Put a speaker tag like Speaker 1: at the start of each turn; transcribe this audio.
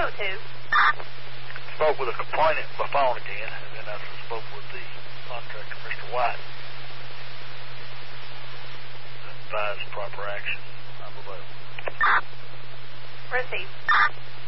Speaker 1: to?
Speaker 2: Spoke with a complainant by phone again, and then I spoke with the contractor, Mr. White. Advised proper action. I'm available.
Speaker 1: Receive.